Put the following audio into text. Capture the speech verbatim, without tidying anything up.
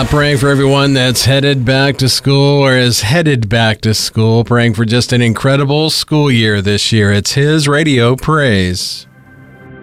praying for everyone that's headed back to school or is headed back to school, praying for just an incredible school year this year. It's His Radio Praise.